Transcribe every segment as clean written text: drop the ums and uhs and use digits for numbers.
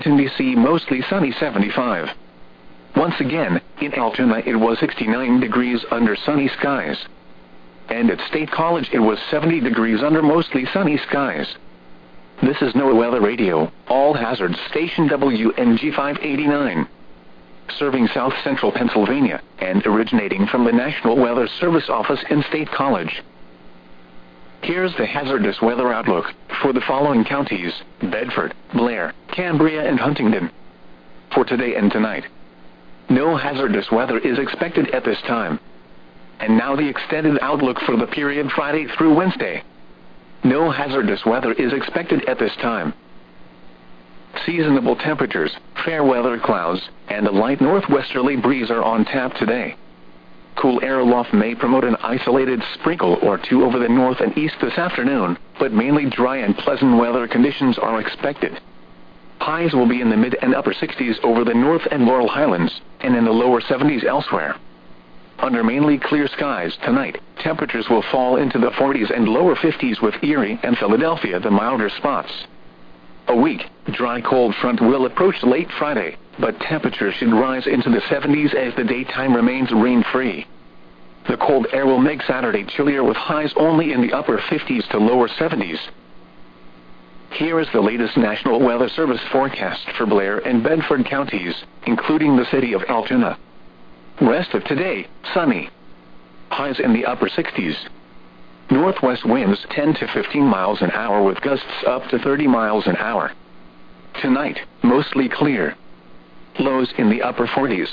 D.C. mostly sunny 75. Once again, in Altoona it was 69 degrees under sunny skies. And at State College it was 70 degrees under mostly sunny skies. This is NOAA Weather Radio, All Hazards Station WNG 589. Serving South Central Pennsylvania, and originating from the National Weather Service office in State College. Here's the hazardous weather outlook for the following counties: Bedford, Blair, Cambria and Huntingdon. For today and tonight, no hazardous weather is expected at this time. And now the extended outlook for the period Friday through Wednesday. No hazardous weather is expected at this time. Seasonable temperatures, fair weather clouds, and a light northwesterly breeze are on tap today. Cool air aloft may promote an isolated sprinkle or two over the north and east this afternoon, but mainly dry and pleasant weather conditions are expected. Highs will be in the mid and upper 60s over the North and Laurel Highlands, and in the lower 70s elsewhere. Under mainly clear skies tonight, temperatures will fall into the 40s and lower 50s with Erie and Philadelphia the milder spots. A weak, dry cold front will approach late Friday, but temperatures should rise into the 70s as the daytime remains rain-free. The cold air will make Saturday chillier with highs only in the upper 50s to lower 70s. Here is the latest National Weather Service forecast for Blair and Bedford counties, including the city of Altoona. Rest of today, sunny. Highs in the upper 60s. Northwest winds 10 to 15 miles an hour with gusts up to 30 miles an hour. Tonight, mostly clear. Lows in the upper 40s.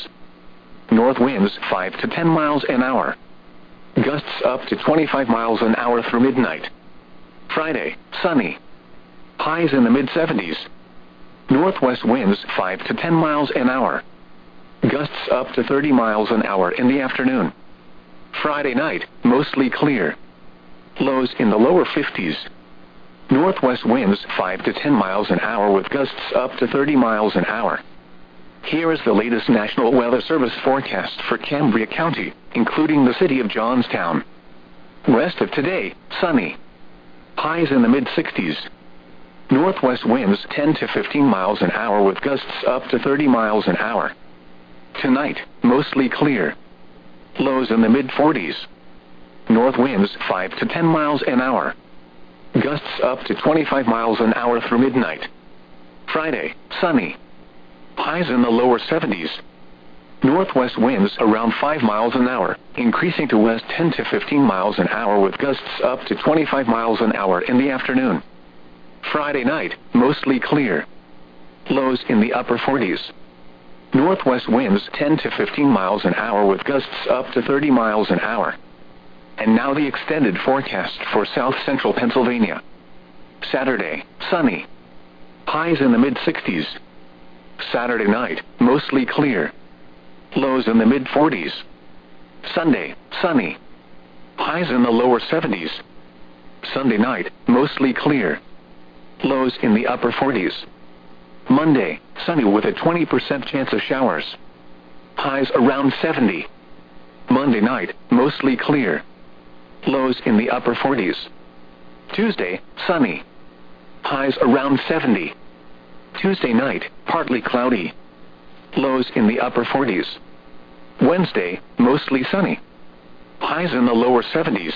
North winds 5 to 10 miles an hour. Gusts up to 25 miles an hour through midnight. Friday, sunny. Highs in the mid-70s. Northwest winds 5 to 10 miles an hour. Gusts up to 30 miles an hour in the afternoon. Friday night, mostly clear. Lows in the lower 50s. Northwest winds 5 to 10 miles an hour with gusts up to 30 miles an hour. Here is the latest National Weather Service forecast for Cambria County, including the city of Johnstown. Rest of today, sunny. Highs in the mid-60s. Northwest winds 10 to 15 miles an hour with gusts up to 30 miles an hour. Tonight, mostly clear. Lows in the mid-40s. North winds 5 to 10 miles an hour. Gusts up to 25 miles an hour through midnight. Friday, sunny. Highs in the lower 70s. Northwest winds around 5 miles an hour, increasing to west 10 to 15 miles an hour with gusts up to 25 miles an hour in the afternoon. Friday night, mostly clear. Lows in the upper 40s. Northwest winds 10 to 15 miles an hour with gusts up to 30 miles an hour. And now the extended forecast for South Central Pennsylvania. Saturday, sunny. Highs in the mid-60s. Saturday night, mostly clear. Lows in the mid-40s. Sunday, sunny. Highs in the lower 70s. Sunday night, mostly clear. Lows in the upper 40s. Monday, sunny with a 20% chance of showers. Highs around 70. Monday night, mostly clear. Lows in the upper 40s. Tuesday, sunny. Highs around 70. Tuesday night, partly cloudy. Lows in the upper 40s. Wednesday, mostly sunny. Highs in the lower 70s.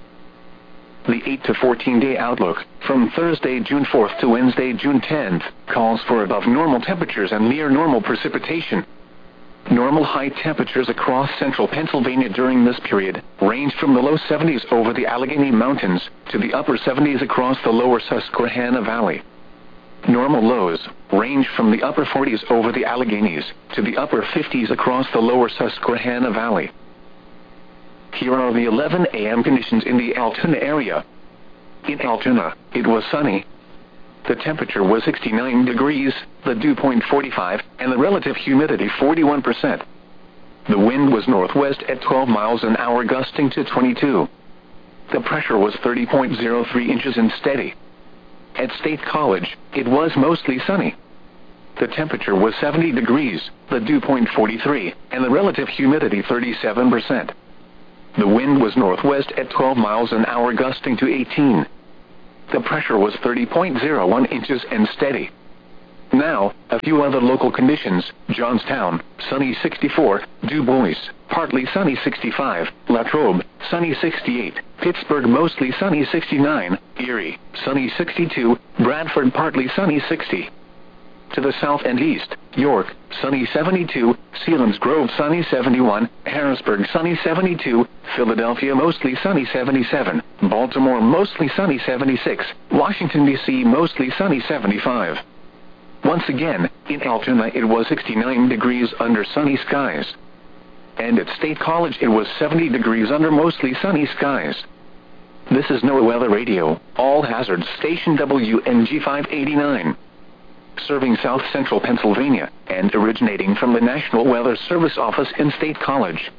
The 8 to 14-day outlook, from Thursday, June 4th to Wednesday, June 10th, calls for above normal temperatures and near normal precipitation. Normal high temperatures across central Pennsylvania during this period range from the low 70s over the Allegheny Mountains to the upper 70s across the lower Susquehanna Valley. Normal lows range from the upper 40s over the Alleghenies to the upper 50s across the lower Susquehanna Valley. Here are the 11 a.m. conditions in the Altoona area. In Altoona, it was sunny. The temperature was 69 degrees, the dew point 45, and the relative humidity 41%. The wind was northwest at 12 miles an hour, gusting to 22. The pressure was 30.03 inches and steady. At State College, it was mostly sunny. The temperature was 70 degrees, the dew point 43, and the relative humidity 37%. The wind was northwest at 12 miles an hour, gusting to 18. The pressure was 30.01 inches and steady. Now, a few other local conditions: Johnstown, sunny 64, Du Bois, partly sunny 65, Latrobe, sunny 68, Pittsburgh mostly sunny 69, Erie, sunny 62, Bradford partly sunny 60. To the south and east, York, sunny 72, Selinsgrove sunny 71, Harrisburg sunny 72, Philadelphia mostly sunny 77, Baltimore mostly sunny 76, Washington, D.C. mostly sunny 75. Once again, in Altoona it was 69 degrees under sunny skies. And at State College it was 70 degrees under mostly sunny skies. This is NOAA Weather Radio, all hazards station WNG 589. Serving south central Pennsylvania, and originating from the National Weather Service office in State College.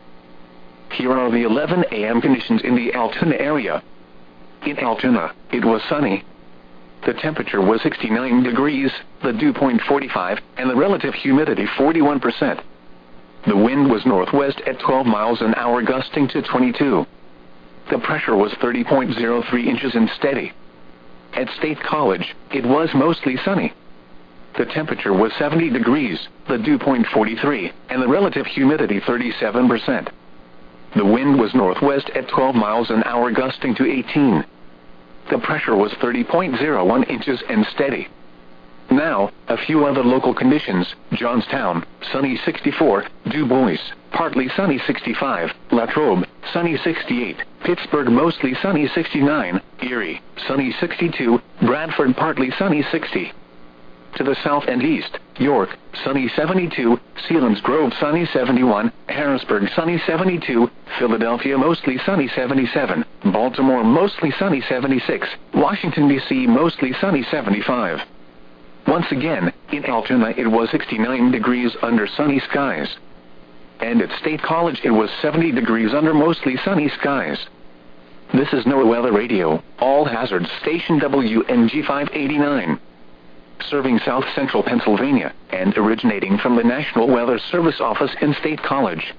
Here are the 11 a.m. conditions in the Altoona area. In Altoona, it was sunny. The temperature was 69 degrees, the dew point 45, and the relative humidity 41%. The wind was northwest at 12 miles an hour, gusting to 22. The pressure was 30.03 inches and steady. At State College, it was mostly sunny. The temperature was 70 degrees, the dew point 43, and the relative humidity 37%. The wind was northwest at 12 miles an hour, gusting to 18. The pressure was 30.01 inches and steady. Now, a few other local conditions: Johnstown, sunny 64, Du Bois, partly sunny 65, Latrobe, sunny 68, Pittsburgh mostly sunny 69, Erie, sunny 62, Bradford partly sunny 60. To the south and east, York, sunny 72, Selinsgrove sunny 71, Harrisburg sunny 72, Philadelphia mostly sunny 77, Baltimore mostly sunny 76, Washington, D.C. mostly sunny 75. Once again, in Altoona it was 69 degrees under sunny skies. And at State College it was 70 degrees under mostly sunny skies. This is NOAA Weather Radio, all hazards station WNG 589. Serving south central Pennsylvania, and originating from the National Weather Service office in State College.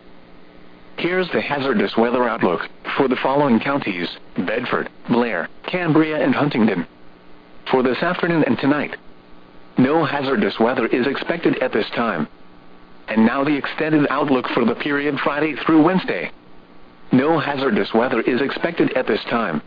Here's the hazardous weather outlook for the following counties: Bedford, Blair, Cambria, and Huntingdon. For this afternoon and tonight, no hazardous weather is expected at this time. And now the extended outlook for the period Friday through Wednesday. No hazardous weather is expected at this time.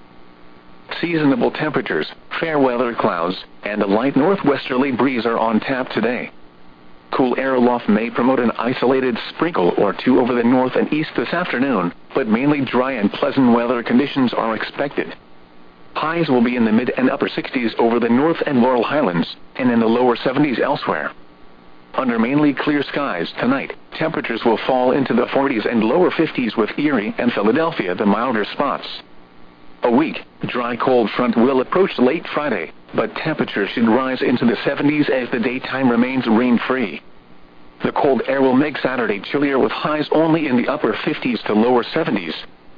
Seasonable temperatures, fair weather clouds, and a light northwesterly breeze are on tap today. Cool air aloft may promote an isolated sprinkle or two over the north and east this afternoon, but mainly dry and pleasant weather conditions are expected. Highs will be in the mid and upper 60s over the North and Laurel Highlands, and in the lower 70s elsewhere. Under mainly clear skies tonight, temperatures will fall into the 40s and lower 50s, with Erie and Philadelphia the milder spots. A weak, dry cold front will approach late Friday, but temperatures should rise into the 70s as the daytime remains rain-free. The cold air will make Saturday chillier, with highs only in the upper 50s to lower 70s.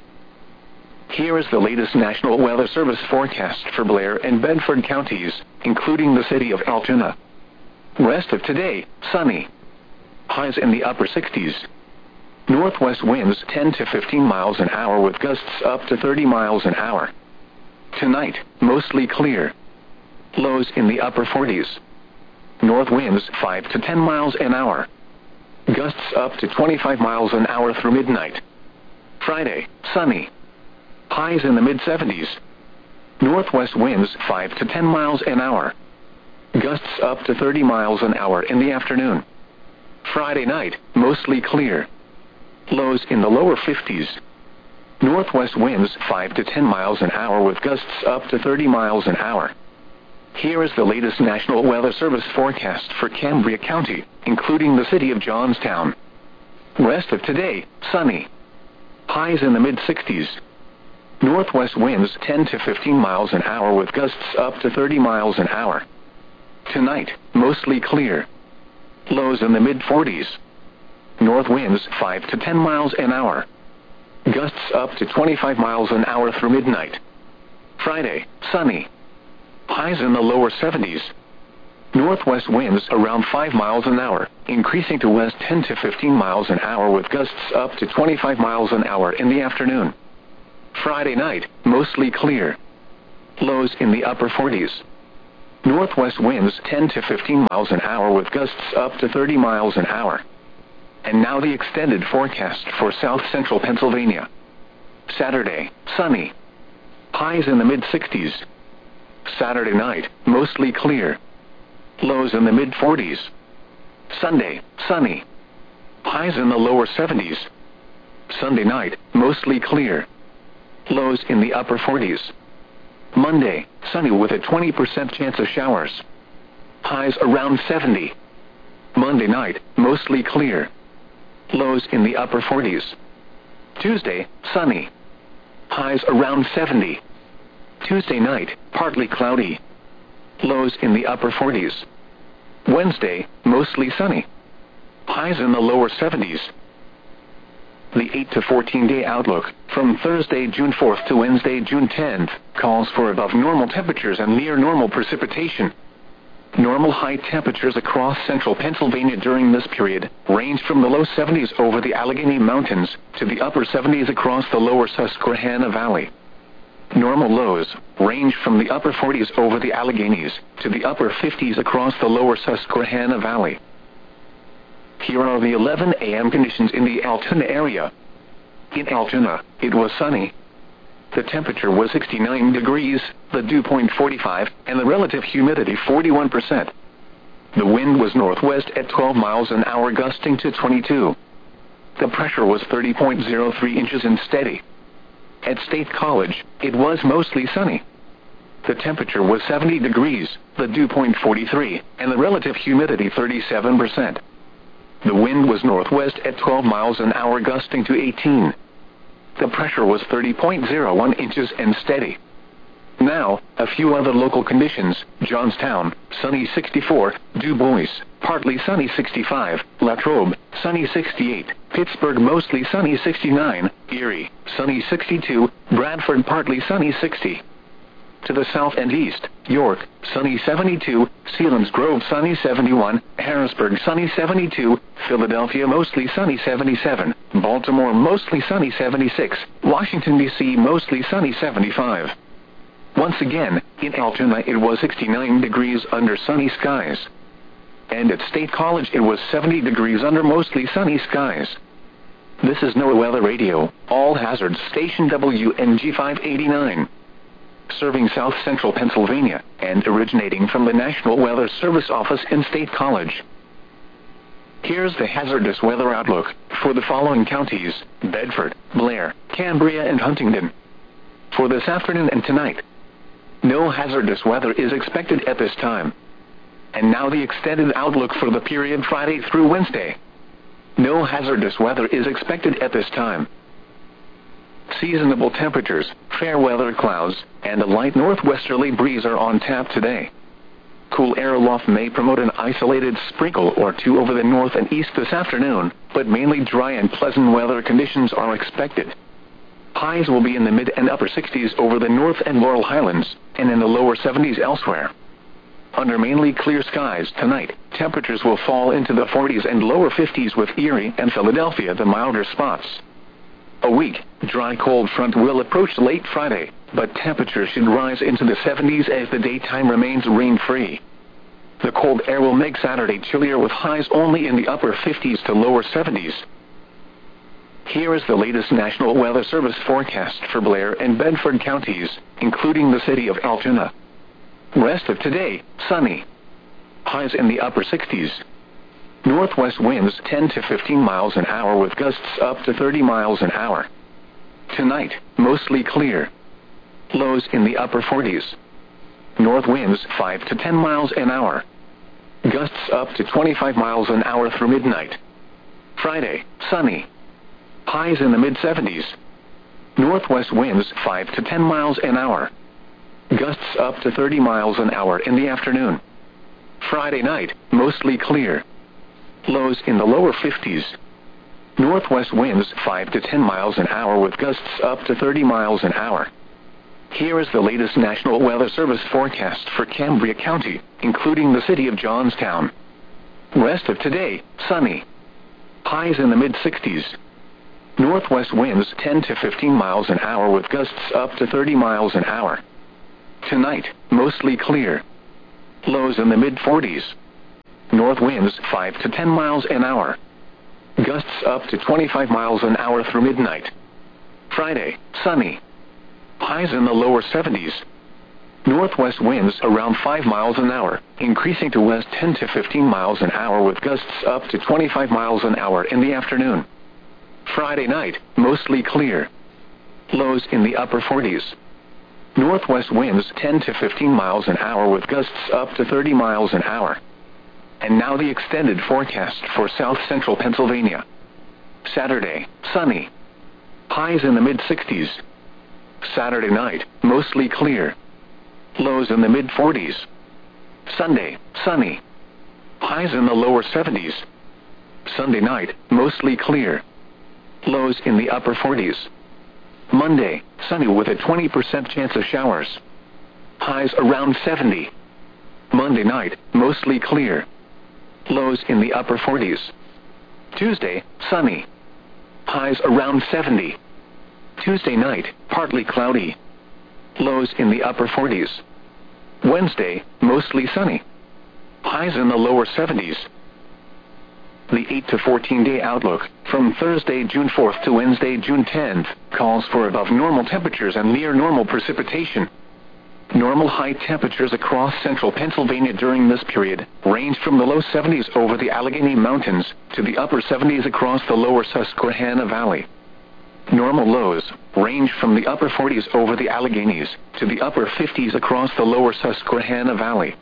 Here is the latest National Weather Service forecast for Blair and Bedford counties, including the city of Altoona. Rest of today, sunny. Highs in the upper 60s. Northwest winds 10 to 15 miles an hour, with gusts up to 30 miles an hour. Tonight, mostly clear. Lows in the upper 40s. North winds 5 to 10 miles an hour. Gusts up to 25 miles an hour through midnight. Friday, sunny. Highs in the mid-70s. Northwest winds 5 to 10 miles an hour. Gusts up to 30 miles an hour in the afternoon. Friday night, mostly clear. Lows in the lower 50s. Northwest winds 5 to 10 miles an hour, with gusts up to 30 miles an hour. Here is the latest National Weather Service forecast for Cambria County, including the city of Johnstown. Rest of today, sunny. Highs in the mid-60s. Northwest winds 10 to 15 miles an hour, with gusts up to 30 miles an hour. Tonight, mostly clear. Lows in the mid-40s. North winds 5 to 10 miles an hour. Gusts up to 25 miles an hour through midnight. Friday, sunny. Highs in the lower 70s. Northwest winds around 5 miles an hour, increasing to west 10 to 15 miles an hour, with gusts up to 25 miles an hour in the afternoon. Friday night, mostly clear. Lows in the upper 40s. Northwest winds 10 to 15 miles an hour with gusts up to 30 miles an hour. And now the extended forecast for south central Pennsylvania. Saturday, sunny. Highs in the mid-60s. Saturday night, mostly clear. Lows in the mid-40s. Sunday, sunny. Highs in the lower 70s. Sunday night, mostly clear. Lows in the upper 40s. Monday, sunny with a 20% chance of showers. Highs around 70. Monday night, mostly clear. Lows in the upper 40s. Tuesday, sunny. Highs around 70. Tuesday night, partly cloudy. Lows in the upper 40s. Wednesday, mostly sunny. Highs in the lower 70s. The 8 to 14-day outlook, from Thursday, June 4th to Wednesday, June 10th, calls for above normal temperatures and near normal precipitation. Normal high temperatures across central Pennsylvania during this period range from the low 70s over the Allegheny Mountains to the upper 70s across the lower Susquehanna Valley. Normal lows range from the upper 40s over the Alleghenies to the upper 50s across the lower Susquehanna Valley. Here are the 11 a.m. conditions in the Altoona area. In Altoona, it was sunny. The temperature was 69 degrees, the dew point 45, and the relative humidity 41%. The wind was northwest at 12 miles an hour, gusting to 22. The pressure was 30.03 inches and steady. At State College, it was mostly sunny. The temperature was 70 degrees, the dew point 43, and the relative humidity 37%. The wind was northwest at 12 miles an hour, gusting to 18. The pressure was 30.01 inches and steady. Now, a few other local conditions. Johnstown, sunny 64, Du Bois, partly sunny 65, Latrobe, sunny 68, Pittsburgh, mostly sunny 69, Erie, sunny 62, Bradford, partly sunny 60. To the south and east, York, sunny 72, Selinsgrove, sunny 71, Harrisburg, sunny 72, Philadelphia, mostly sunny 77, Baltimore, mostly sunny 76, Washington, D.C., mostly sunny 75. Once again, in Altoona it was 69 degrees under sunny skies. And at State College it was 70 degrees under mostly sunny skies. This is NOAA Weather Radio, All Hazards Station WNG 589. Serving south central Pennsylvania, and originating from the National Weather Service office in State College. Here's the hazardous weather outlook for the following counties: Bedford, Blair, Cambria, and Huntingdon. For this afternoon and tonight, no hazardous weather is expected at this time. And now the extended outlook for the period Friday through Wednesday. No hazardous weather is expected at this time. Seasonable temperatures, fair weather clouds, and a light northwesterly breeze are on tap today. Cool air aloft may promote an isolated sprinkle or two over the north and east this afternoon, but mainly dry and pleasant weather conditions are expected. Highs will be in the mid and upper 60s over the north and Laurel Highlands, and in the lower 70s elsewhere. Under mainly clear skies tonight, temperatures will fall into the 40s and lower 50s, with Erie and Philadelphia the milder spots. A weak, dry cold front will approach late Friday, but temperatures should rise into the 70s as the daytime remains rain-free. The cold air will make Saturday chillier, with highs only in the upper 50s to lower 70s. Here is the latest National Weather Service forecast for Blair and Bedford counties, including the city of Altoona. Rest of today, sunny. Highs in the upper 60s. Northwest winds 10 to 15 miles an hour with gusts up to 30 miles an hour. Tonight, mostly clear. Lows in the upper 40s. North winds 5 to 10 miles an hour. Gusts up to 25 miles an hour through midnight. Friday, sunny. Highs in the mid-70s. Northwest winds 5 to 10 miles an hour. Gusts up to 30 miles an hour in the afternoon. Friday night, mostly clear. Lows in the lower 50s. Northwest winds 5 to 10 miles an hour with gusts up to 30 miles an hour. Here is the latest National Weather Service forecast for Cambria County, including the city of Johnstown. Rest of today, sunny. Highs in the mid-60s. Northwest winds 10 to 15 miles an hour with gusts up to 30 miles an hour. Tonight, mostly clear. Lows in the mid-40s. North winds 5 to 10 miles an hour. Gusts up to 25 miles an hour through midnight. Friday, sunny. Highs in the lower 70s. Northwest winds around 5 miles an hour, increasing to west 10 to 15 miles an hour with gusts up to 25 miles an hour in the afternoon. Friday night, mostly clear. Lows in the upper 40s. Northwest winds 10 to 15 miles an hour with gusts up to 30 miles an hour. And now the extended forecast for south central Pennsylvania. Saturday, sunny. Highs in the mid-60s. Saturday night, mostly clear. Lows in the mid-40s. Sunday, sunny. Highs in the lower 70s. Sunday night, mostly clear. Lows in the upper 40s. Monday, sunny with a 20% chance of showers. Highs around 70. Monday night, mostly clear. Lows in the upper 40s. Tuesday, sunny. Highs around 70. Tuesday night, partly cloudy. Lows in the upper 40s. Wednesday, mostly sunny. Highs in the lower 70s. The 8 to 14-day outlook, from Thursday, June 4th to Wednesday, June 10th, calls for above normal temperatures and near normal precipitation. Normal high temperatures across central Pennsylvania during this period range from the low 70s over the Allegheny Mountains to the upper 70s across the lower Susquehanna Valley. Normal lows range from the upper 40s over the Alleghenies to the upper 50s across the lower Susquehanna Valley.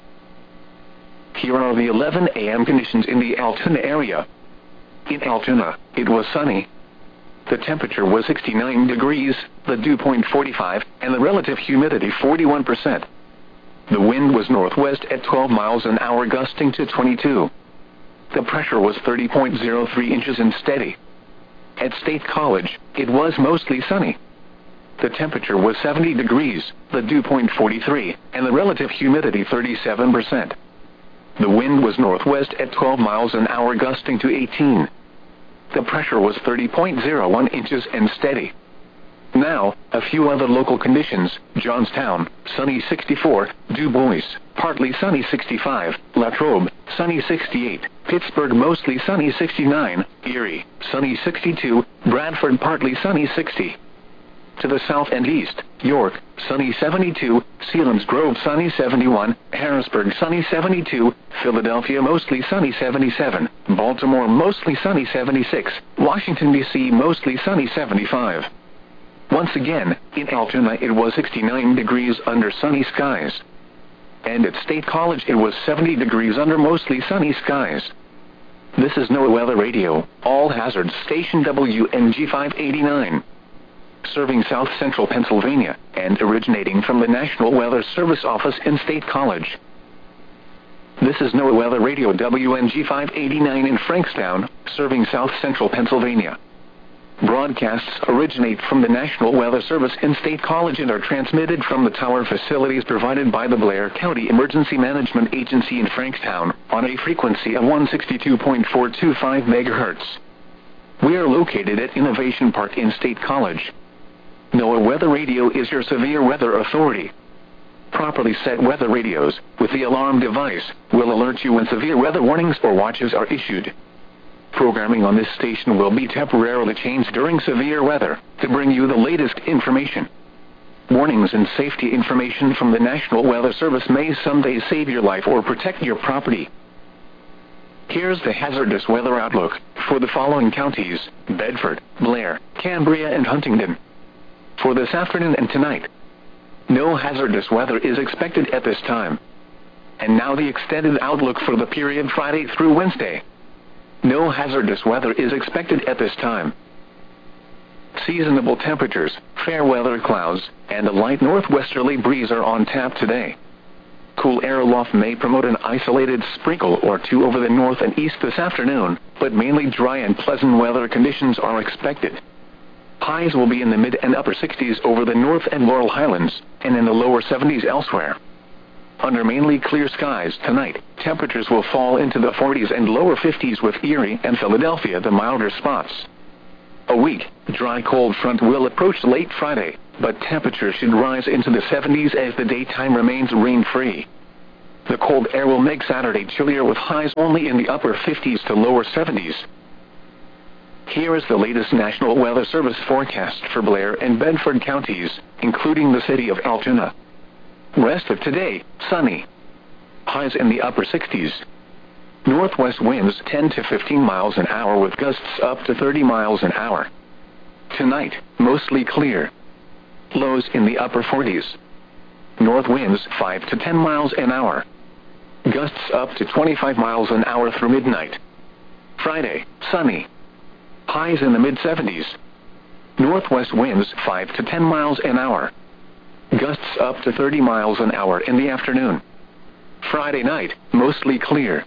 Here are the 11 a.m. conditions in the Altoona area. In Altoona, it was sunny. The temperature was 69 degrees, the dew point 45, and the relative humidity 41%. The wind was northwest at 12 miles an hour, gusting to 22. The pressure was 30.03 inches and steady. At State College, it was mostly sunny. The temperature was 70 degrees, the dew point 43, and the relative humidity 37%. The wind was northwest at 12 miles an hour, gusting to 18. The pressure was 30.01 inches and steady. Now, a few other local conditions. Johnstown, sunny 64, Du Bois, partly sunny 65, Latrobe, sunny 68, Pittsburgh, mostly sunny 69, Erie, sunny 62, Bradford, partly sunny 60. To the south and east, York, sunny 72, Selinsgrove, sunny 71, Harrisburg, sunny 72, Philadelphia, mostly sunny 77, Baltimore, mostly sunny 76, Washington, D.C., mostly sunny 75. Once again, in Altoona it was 69 degrees under sunny skies. And at State College it was 70 degrees under mostly sunny skies. This is NOAA Weather Radio, all hazards station WNG 589. Serving south central Pennsylvania, and originating from the National Weather Service office in State College. This is NOAA Weather Radio WNG 589 in Frankstown, serving south central Pennsylvania. Broadcasts originate from the National Weather Service in State College and are transmitted from the tower facilities provided by the Blair County Emergency Management Agency in Frankstown, on a frequency of 162.425 MHz. We are located at Innovation Park in State College. NOAA Weather Radio is your severe weather authority. Properly set weather radios, with the alarm device, will alert you when severe weather warnings or watches are issued. Programming on this station will be temporarily changed during severe weather, to bring you the latest information. Warnings and safety information from the National Weather Service may someday save your life or protect your property. Here's the hazardous weather outlook for the following counties: Bedford, Blair, Cambria, and Huntingdon. For this afternoon and tonight, no hazardous weather is expected at this time. And now the extended outlook for the period Friday through Wednesday. No hazardous weather is expected at this time. Seasonable temperatures, fair weather clouds, and a light northwesterly breeze are on tap today. Cool air aloft may promote an isolated sprinkle or two over the north and east this afternoon, but mainly dry and pleasant weather conditions are expected. Highs will be in the mid and upper 60s over the North and Laurel Highlands, and in the lower 70s elsewhere. Under mainly clear skies tonight, temperatures will fall into the 40s and lower 50s, with Erie and Philadelphia the milder spots. A weak, dry cold front will approach late Friday, but temperatures should rise into the 70s as the daytime remains rain-free. The cold air will make Saturday chillier with highs only in the upper 50s to lower 70s. Here is the latest National Weather Service forecast for Blair and Bedford counties, including the city of Altoona. Rest of today, sunny. Highs in the upper 60s. Northwest winds 10 to 15 miles an hour with gusts up to 30 miles an hour. Tonight, mostly clear. Lows in the upper 40s. North winds 5 to 10 miles an hour. Gusts up to 25 miles an hour through midnight. Friday, sunny. Highs in the mid-70s. Northwest winds 5 to 10 miles an hour. Gusts up to 30 miles an hour in the afternoon. Friday night, mostly clear.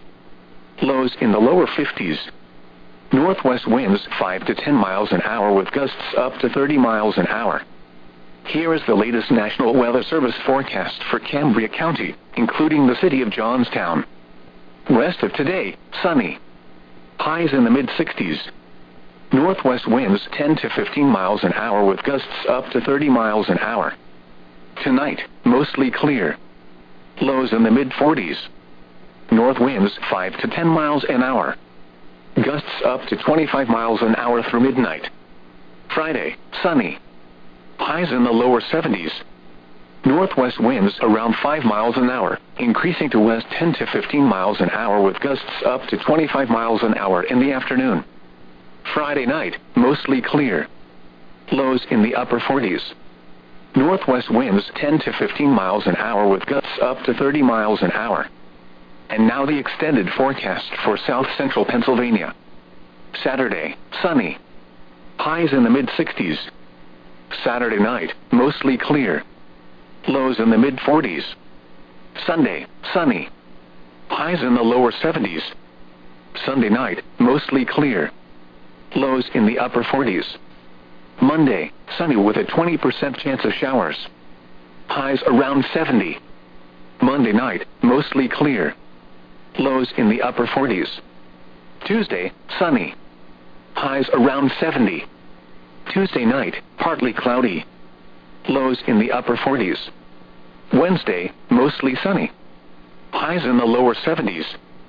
Lows in the lower 50s. Northwest winds 5 to 10 miles an hour with gusts up to 30 miles an hour. Here is the latest National Weather Service forecast for Cambria County, including the city of Johnstown. Rest of today, sunny. Highs in the mid-60s. Northwest winds 10 to 15 miles an hour with gusts up to 30 miles an hour. Tonight, mostly clear. Lows in the mid-40s. North winds 5 to 10 miles an hour. Gusts up to 25 miles an hour through midnight. Friday, sunny. Highs in the lower 70s. Northwest winds around 5 miles an hour, increasing to west 10 to 15 miles an hour with gusts up to 25 miles an hour in the afternoon. Friday night, mostly clear. Lows in the upper 40s. Northwest winds 10 to 15 miles an hour with gusts up to 30 miles an hour. And now the extended forecast for south central Pennsylvania. Saturday, sunny. Highs in the mid-60s. Saturday night, mostly clear. Lows in the mid-40s. Sunday, sunny. Highs in the lower 70s. Sunday night, mostly clear. Lows in the upper 40s. Monday, sunny with a 20% chance of showers. Highs around 70. Monday night, mostly clear. Lows in the upper 40s. Tuesday, sunny. Highs around 70. Tuesday night, partly cloudy. Lows in the upper 40s. Wednesday, mostly sunny. Highs in the lower 70s.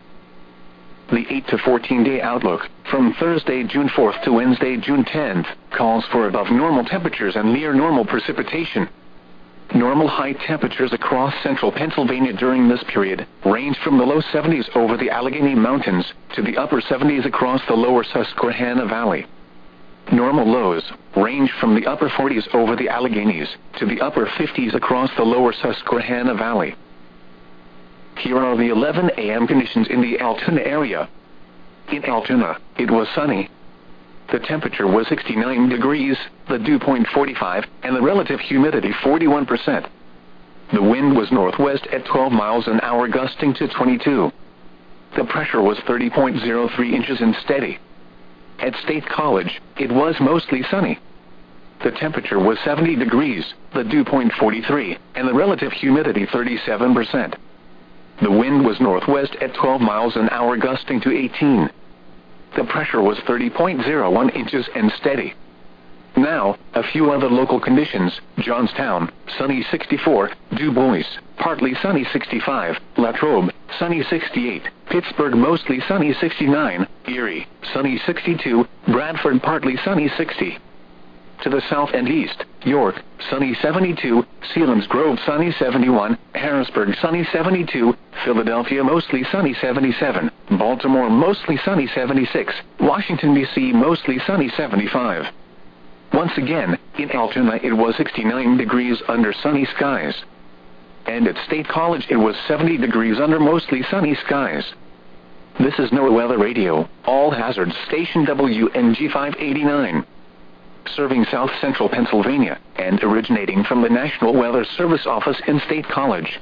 The 8 to 14-day outlook, from Thursday, June 4th to Wednesday, June 10th, calls for above normal temperatures and near normal precipitation. Normal high temperatures across central Pennsylvania during this period range from the low 70s over the Allegheny Mountains to the upper 70s across the lower Susquehanna Valley. Normal lows range from the upper 40s over the Alleghenies to the upper 50s across the lower Susquehanna Valley. Here are the 11 a.m. conditions in the Altoona area. In Altoona, it was sunny. The temperature was 69 degrees, the dew point 45, and the relative humidity 41%. The wind was northwest at 12 miles an hour, gusting to 22. The pressure was 30.03 inches and steady. At State College, it was mostly sunny. The temperature was 70 degrees, the dew point 43, and the relative humidity 37%. The wind was northwest at 12 miles an hour, gusting to 18. The pressure was 30.01 inches and steady. Now, a few other local conditions. Johnstown, sunny 64, Du Bois, partly sunny 65, Latrobe, sunny 68, Pittsburgh mostly sunny 69, Erie, sunny 62, Bradford partly sunny 60. To the south and east, York, sunny 72, Selinsgrove sunny 71, Harrisburg sunny 72, Philadelphia mostly sunny 77, Baltimore mostly sunny 76, Washington, D.C. mostly sunny 75. Once again, in Altoona it was 69 degrees under sunny skies. And at State College it was 70 degrees under mostly sunny skies. This is NOAA Weather Radio, All Hazards Station WNG 589. Serving south central Pennsylvania, and originating from the National Weather Service office in State College.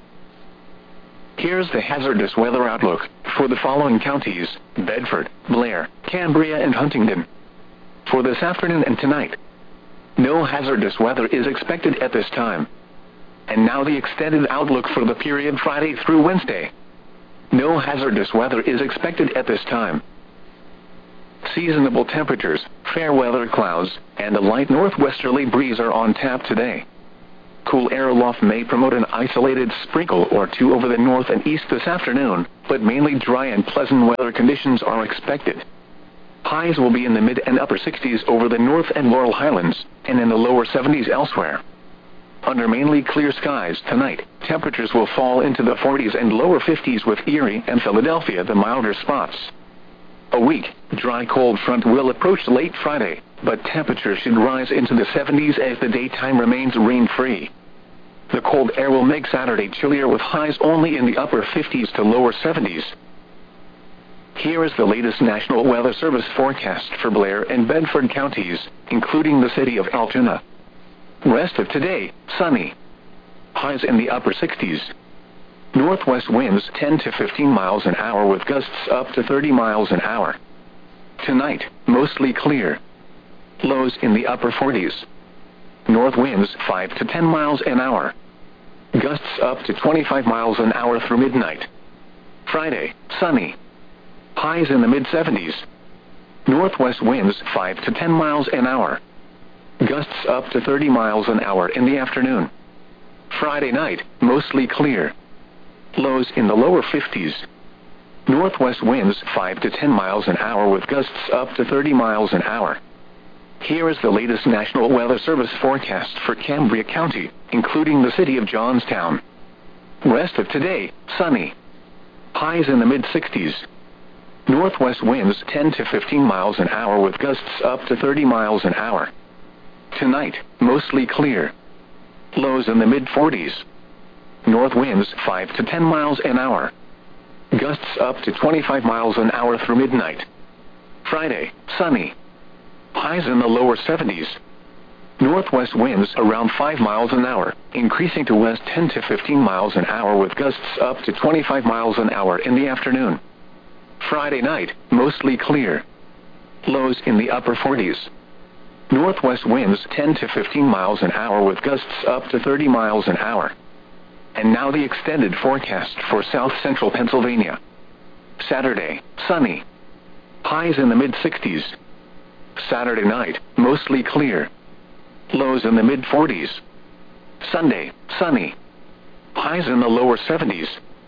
Here's the hazardous weather outlook for the following counties: Bedford, Blair, Cambria, and Huntingdon. For this afternoon and tonight, no hazardous weather is expected at this time. And now the extended outlook for the period Friday through Wednesday. No hazardous weather is expected at this time. Seasonable temperatures, fair weather clouds, and a light northwesterly breeze are on tap today. Cool air aloft may promote an isolated sprinkle or two over the north and east this afternoon, but mainly dry and pleasant weather conditions are expected. Highs will be in the mid and upper 60s over the North and Laurel Highlands, and in the lower 70s elsewhere. Under mainly clear skies tonight, temperatures will fall into the 40s and lower 50s with Erie and Philadelphia the milder spots. A weak, dry cold front will approach late Friday, but temperatures should rise into the 70s as the daytime remains rain-free. The cold air will make Saturday chillier with highs only in the upper 50s to lower 70s. Here is the latest National Weather Service forecast for Blair and Bedford counties, including the city of Altoona. Rest of today, sunny. Highs in the upper 60s. Northwest winds 10 to 15 miles an hour with gusts up to 30 miles an hour. Tonight, mostly clear. Lows in the upper 40s. North winds 5 to 10 miles an hour. Gusts up to 25 miles an hour through midnight. Friday, sunny. Highs in the mid-70s. Northwest winds 5 to 10 miles an hour. Gusts up to 30 miles an hour in the afternoon. Friday night, mostly clear. Lows in the lower 50s. Northwest winds 5 to 10 miles an hour with gusts up to 30 miles an hour. Here is the latest National Weather Service forecast for Cambria County, including the city of Johnstown. Rest of today, sunny. Highs in the mid-60s. Northwest winds 10 to 15 miles an hour with gusts up to 30 miles an hour. Tonight, mostly clear. Lows in the mid-40s. North winds 5 to 10 miles an hour. Gusts up to 25 miles an hour through midnight. Friday, sunny. Highs in the lower 70s. Northwest winds around 5 miles an hour, increasing to west 10 to 15 miles an hour with gusts up to 25 miles an hour in the afternoon. Friday night, mostly clear. Lows in the upper 40s. Northwest winds 10 to 15 miles an hour with gusts up to 30 miles an hour. And now the extended forecast for south central Pennsylvania. Saturday, sunny. Highs in the mid-60s. Saturday night, mostly clear. Lows in the mid-40s. Sunday, sunny. Highs in the lower 70s.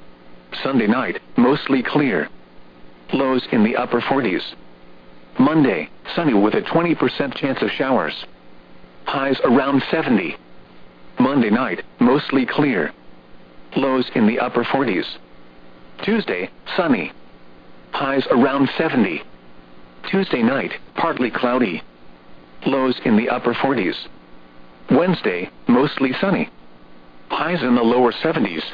Sunday night, mostly clear. Lows in the upper 40s. Monday, sunny with a 20% chance of showers. Highs around 70. Monday night, mostly clear. Lows in the upper 40s. Tuesday, sunny. Highs around 70. Tuesday night, partly cloudy. Lows in the upper 40s. Wednesday, mostly sunny. Highs in the lower 70s.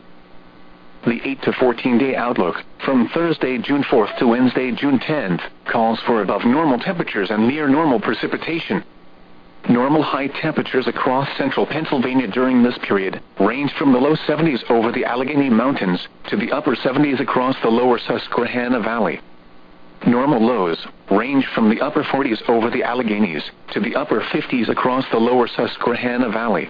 The 8 to 14-day outlook, from Thursday, June 4th to Wednesday, June 10th, calls for above normal temperatures and near normal precipitation. Normal high temperatures across central Pennsylvania during this period range from the low 70s over the Allegheny Mountains to the upper 70s across the lower Susquehanna Valley. Normal lows range from the upper 40s over the Alleghenies to the upper 50s across the lower Susquehanna Valley.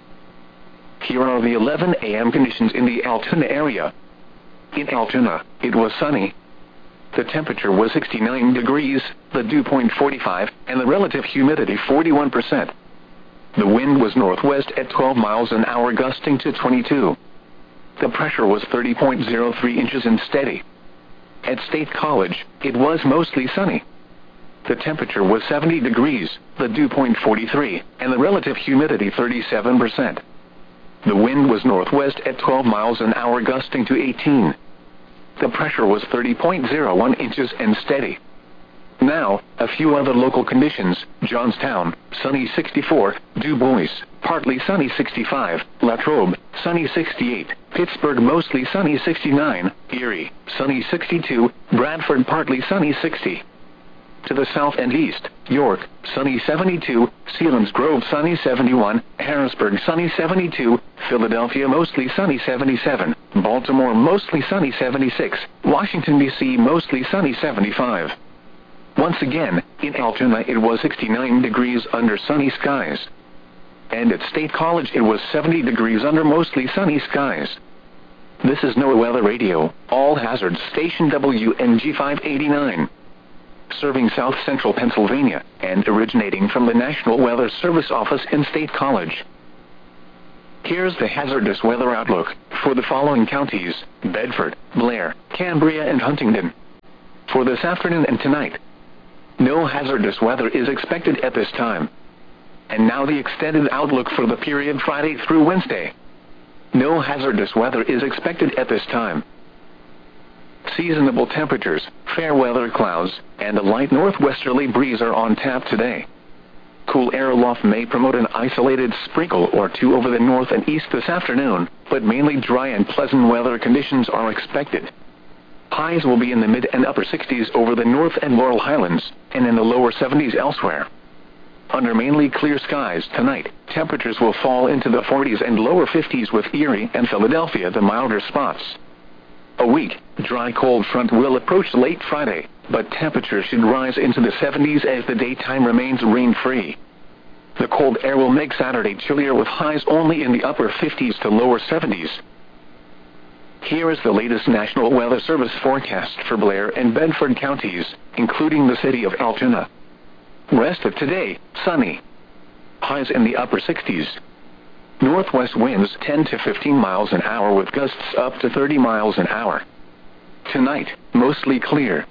Here are the 11 a.m. conditions in the Altoona area. In Altoona, it was sunny. The temperature was 69 degrees, the dew point 45, and the relative humidity 41%. The wind was northwest at 12 miles an hour gusting to 22. The pressure was 30.03 inches and steady. At State College, it was mostly sunny. The temperature was 70 degrees, the dew point 43, and the relative humidity 37%. The wind was northwest at 12 miles an hour gusting to 18. The pressure was 30.01 inches and steady. Now, a few other local conditions: Johnstown, sunny 64, Du Bois, partly sunny 65, Latrobe, sunny 68, Pittsburgh mostly sunny 69, Erie, sunny 62, Bradford partly sunny 60. To the south and east, York, sunny 72, Selinsgrove sunny 71, Harrisburg sunny 72, Philadelphia mostly sunny 77, Baltimore mostly sunny 76, Washington, D.C. mostly sunny 75. Once again, in Altoona it was 69 degrees under sunny skies. And at State College it was 70 degrees under mostly sunny skies. This is NOAA Weather Radio, All Hazards Station WNG 589. Serving south central Pennsylvania, and originating from the National Weather Service office in State College. Here's the hazardous weather outlook for the following counties: Bedford, Blair, Cambria and Huntingdon. For this afternoon and tonight, no hazardous weather is expected at this time. And now the extended outlook for the period Friday through Wednesday. No hazardous weather is expected at this time. Seasonable temperatures, fair weather clouds, and a light northwesterly breeze are on tap today. Cool air aloft may promote an isolated sprinkle or two over the north and east this afternoon, but mainly dry and pleasant weather conditions are expected. Highs will be in the mid and upper 60s over the North and Laurel Highlands, and in the lower 70s elsewhere. Under mainly clear skies tonight, temperatures will fall into the 40s and lower 50s with Erie and Philadelphia the milder spots. A weak, dry cold front will approach late Friday, but temperatures should rise into the 70s as the daytime remains rain-free. The cold air will make Saturday chillier with highs only in the upper 50s to lower 70s. Here is the latest National Weather Service forecast for Blair and Bedford counties, including the city of Altoona. Rest of today, sunny. Highs in the upper 60s. Northwest winds 10 to 15 miles an hour with gusts up to 30 miles an hour. Tonight, mostly clear.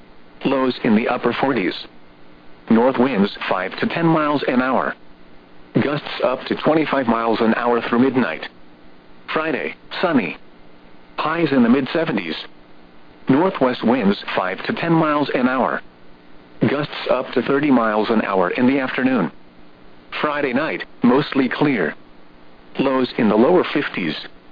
Lows in the upper 40s. North winds 5 to 10 miles an hour. Gusts up to 25 miles an hour through midnight. Friday, sunny. Highs in the mid-70s. Northwest winds 5 to 10 miles an hour. Gusts up to 30 miles an hour in the afternoon. Friday night, mostly clear. Lows in the lower 50s.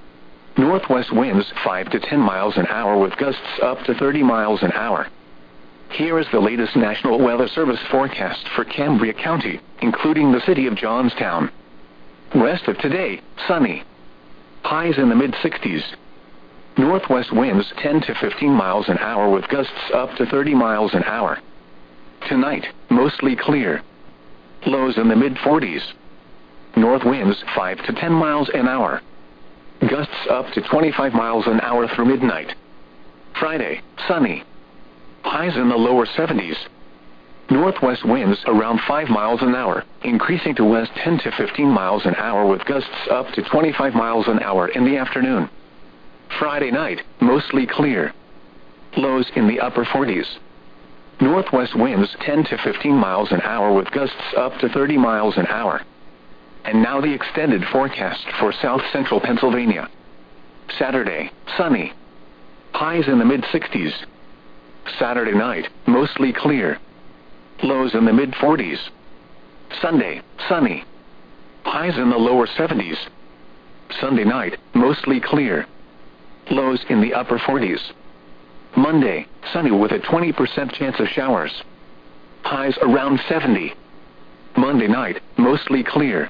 Northwest winds 5 to 10 miles an hour with gusts up to 30 miles an hour. Here is the latest National Weather Service forecast for Cambria County, including the city of Johnstown. Rest of today, sunny. Highs in the mid-60s. Northwest winds 10 to 15 miles an hour with gusts up to 30 miles an hour. Tonight, mostly clear. Lows in the mid-40s. North winds 5 to 10 miles an hour. Gusts up to 25 miles an hour through midnight. Friday, sunny. Highs in the lower 70s. Northwest winds around 5 miles an hour, increasing to west 10 to 15 miles an hour with gusts up to 25 miles an hour in the afternoon. Friday night, mostly clear. Lows in the upper 40s. Northwest winds 10 to 15 miles an hour with gusts up to 30 miles an hour. And now the extended forecast for south central Pennsylvania. Saturday, sunny. Highs in the mid-60s. Saturday night, mostly clear. Lows in the mid-40s. Sunday, sunny. Highs in the lower 70s. Sunday night, mostly clear. Lows in the upper 40s. Monday, sunny with a 20% chance of showers. Highs around 70. Monday night, mostly clear.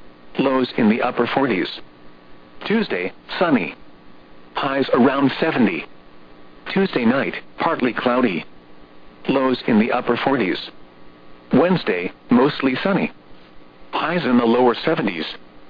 Lows in the upper 40s. Tuesday, sunny. Highs around 70. Tuesday night, partly cloudy. Lows in the upper 40s. Wednesday, mostly sunny. Highs in the lower 70s.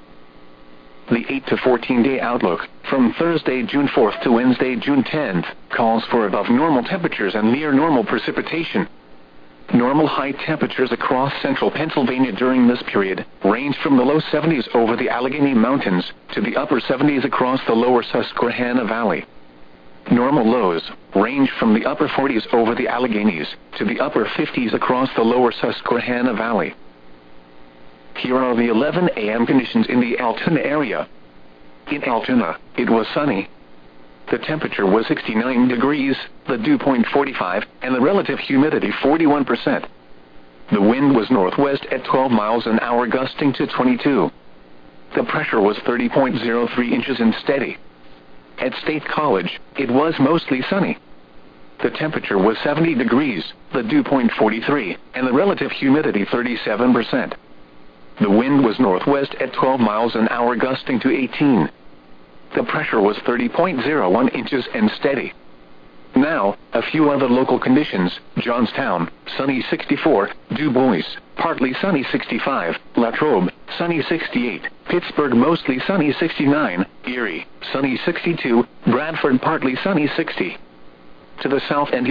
The 8 to 14-day outlook, from Thursday, June 4th to Wednesday, June 10th, calls for above normal temperatures and near normal precipitation. Normal high temperatures across central Pennsylvania during this period range from the low 70s over the Allegheny Mountains to the upper 70s across the lower Susquehanna Valley. Normal lows range from the upper 40s over the Alleghenies to the upper 50s across the lower Susquehanna Valley. Here are the 11 a.m. conditions in the Altoona area. In Altoona, it was sunny. The temperature was 69 degrees, the dew point 45, and the relative humidity 41%. The wind was northwest at 12 miles an hour, gusting to 22. The pressure was 30.03 inches and steady. At State College, it was mostly sunny. The temperature was 70 degrees, the dew point 43, and the relative humidity 37%. The wind was northwest at 12 miles an hour, gusting to 18. The pressure was 30.01 inches and steady. Now, a few other local conditions: Johnstown, sunny 64, Du Bois, partly sunny 65, Latrobe, sunny 68, Pittsburgh, mostly sunny 69, Erie, sunny 62, Bradford, partly sunny 60. To the south and east,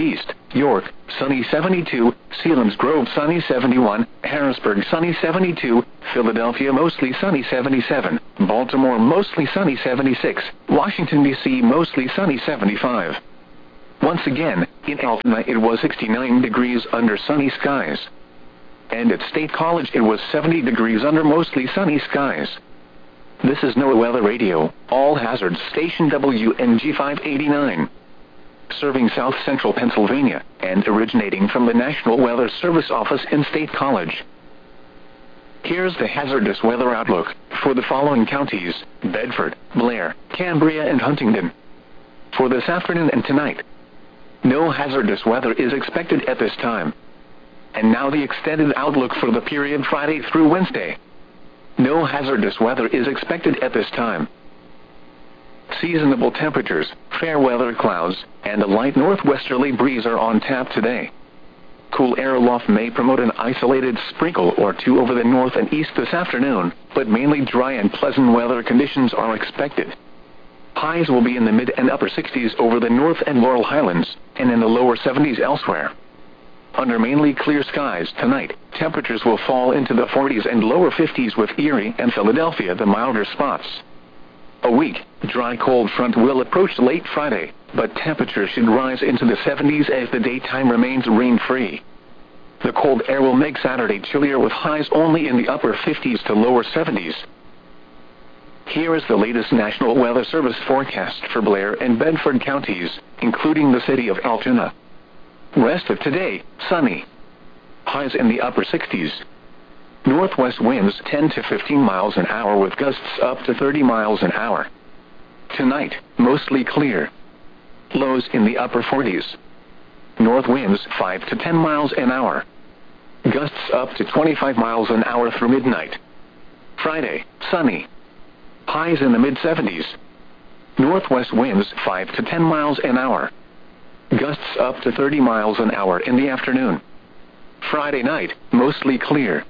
York, sunny 72, Selinsgrove sunny 71, Harrisburg sunny 72, Philadelphia mostly sunny 77, Baltimore mostly sunny 76, Washington, D.C. mostly sunny 75. Once again, in Altoona it was 69 degrees under sunny skies. And at State College it was 70 degrees under mostly sunny skies. This is NOAA Weather Radio, All Hazards Station WNG 589. Serving South Central Pennsylvania, and originating from the National Weather Service office in State College. Here's the hazardous weather outlook for the following counties: Bedford, Blair, Cambria, and Huntingdon. For this afternoon and tonight, no hazardous weather is expected at this time. And now the extended outlook for the period Friday through Wednesday. No hazardous weather is expected at this time. Seasonable temperatures, fair weather clouds, and a light northwesterly breeze are on tap today. Cool air aloft may promote an isolated sprinkle or two over the north and east this afternoon, but mainly dry and pleasant weather conditions are expected. Highs will be in the mid and upper 60s over the north and Laurel Highlands, and in the lower 70s elsewhere. Under mainly clear skies tonight, temperatures will fall into the 40s and lower 50s with Erie and Philadelphia the milder spots. A weak, dry cold front will approach late Friday, but temperatures should rise into the 70s as the daytime remains rain-free. The cold air will make Saturday chillier with highs only in the upper 50s to lower 70s. Here is the latest National Weather Service forecast for Blair and Bedford counties, including the city of Altoona. Rest of today, sunny. Highs in the upper 60s. Northwest winds 10 to 15 miles an hour with gusts up to 30 miles an hour. Tonight, mostly clear. Lows in the upper 40s. North winds 5 to 10 miles an hour. Gusts up to 25 miles an hour through midnight. Friday, sunny. Highs in the mid-70s. Northwest winds 5 to 10 miles an hour. Gusts up to 30 miles an hour in the afternoon. Friday night, mostly clear.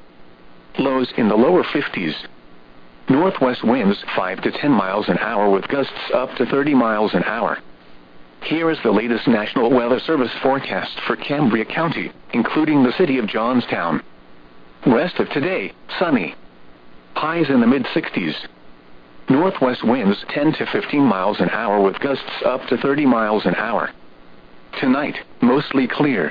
Lows in the lower 50s. Northwest winds 5 to 10 miles an hour with gusts up to 30 miles an hour. Here is the latest National Weather Service forecast for Cambria County, including the city of Johnstown. Rest of today, sunny. Highs in the mid-60s. Northwest winds 10 to 15 miles an hour with gusts up to 30 miles an hour. Tonight, mostly clear.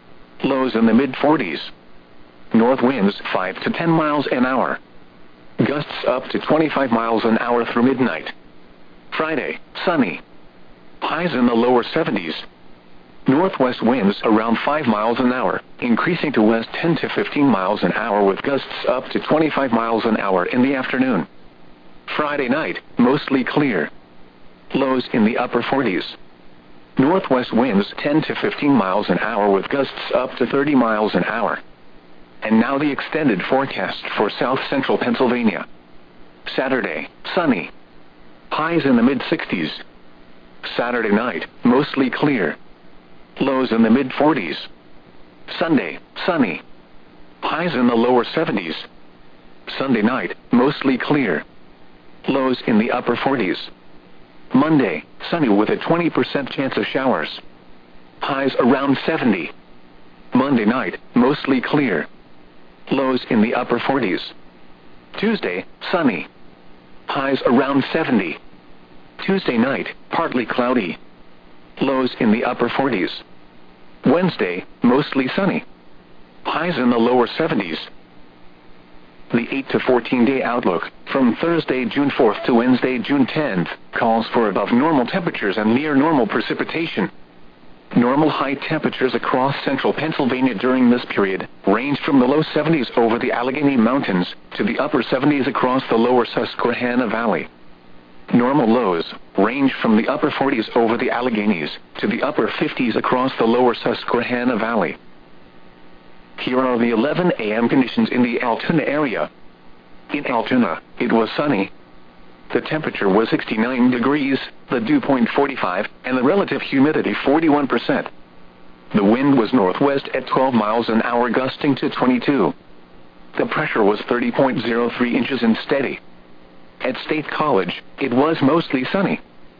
Lows in the mid-40s. North winds 5 to 10 miles an hour. Gusts up to 25 miles an hour through midnight. Friday, sunny. Highs in the lower 70s. Northwest winds around 5 miles an hour, increasing to west 10 to 15 miles an hour with gusts up to 25 miles an hour in the afternoon. Friday night, mostly clear. Lows in the upper 40s. Northwest winds 10 to 15 miles an hour with gusts up to 30 miles an hour. And now the extended forecast for South Central Pennsylvania. Saturday, sunny. Highs in the mid-60s. Saturday night, mostly clear. Lows in the mid-40s. Sunday, sunny. Highs in the lower 70s. Sunday night, mostly clear. Lows in the upper 40s. Monday, sunny with a 20% chance of showers. Highs around 70. Monday night, mostly clear. Lows in the upper 40s. Tuesday, sunny. Highs around 70. Tuesday night, partly cloudy. Lows in the upper 40s. Wednesday, mostly sunny. Highs in the lower 70s. The 8 to 14-day outlook, from Thursday, June 4th to Wednesday, June 10th, calls for above normal temperatures and near normal precipitation. Normal high temperatures across central Pennsylvania during this period range from the low 70s over the Allegheny Mountains to the upper 70s across the lower Susquehanna Valley. Normal lows range from the upper 40s over the Alleghenies to the upper 50s across the lower Susquehanna Valley. Here are the 11 a.m. conditions in the Altoona area. In Altoona, it was sunny. The temperature was 69 degrees, the dew point 45, and the relative humidity 41%. The wind was northwest at 12 miles an hour, gusting to 22. The pressure was 30.03 inches and steady. At State College, it was mostly sunny.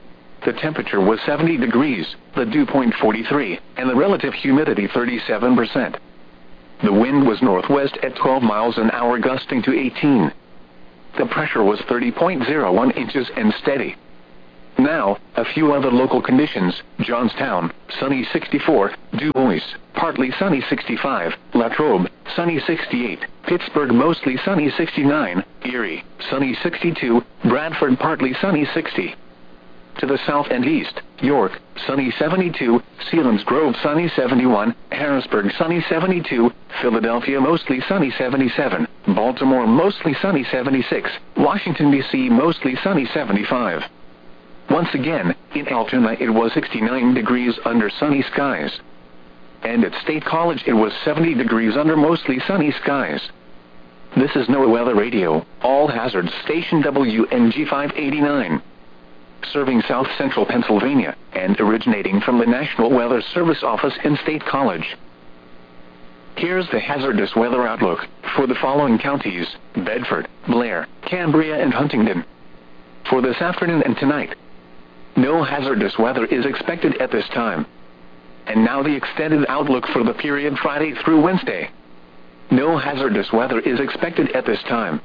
the temperature was 70 degrees, the dew point 43, and the relative humidity 37%. The wind was northwest at 12 miles an hour, gusting to 18. The pressure was 30.01 inches and steady. Now, a few other local conditions: Johnstown, sunny 64, Du Bois, partly sunny 65, Latrobe, sunny 68, Pittsburgh, mostly sunny 69, Erie, sunny 62, Bradford, partly sunny 60. To the south and east, York, sunny 72, Selinsgrove, sunny 71, Harrisburg, sunny 72, Philadelphia, mostly sunny 77, Baltimore, mostly sunny 76, Washington, D.C., mostly sunny 75. Once again, in Altoona it was 69 degrees under sunny skies. And at State College it was 70 degrees under mostly sunny skies. This is NOAA Weather Radio, all hazards station WNG 589. Serving South Central Pennsylvania, and originating from the National Weather Service office in State College. Here's the hazardous weather outlook for the following counties: Bedford, Blair, Cambria, and Huntingdon. For this afternoon and tonight, no hazardous weather is expected at this time. And now the extended outlook for the period Friday through Wednesday. No hazardous weather is expected at this time.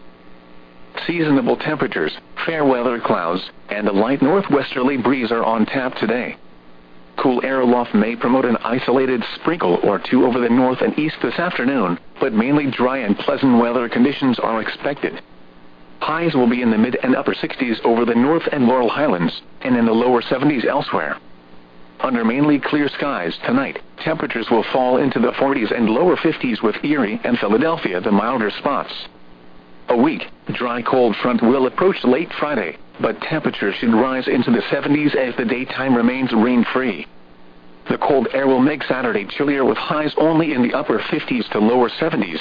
Seasonable temperatures, fair weather clouds, and a light northwesterly breeze are on tap today. Cool air aloft may promote an isolated sprinkle or two over the north and east this afternoon, but mainly dry and pleasant weather conditions are expected. Highs will be in the mid and upper 60s over the North and Laurel Highlands, and in the lower 70s elsewhere. Under mainly clear skies tonight, temperatures will fall into the 40s and lower 50s, with Erie and Philadelphia the milder spots. A weak, dry cold front will approach late Friday, but temperatures should rise into the 70s as the daytime remains rain-free. The cold air will make Saturday chillier, with highs only in the upper 50s to lower 70s.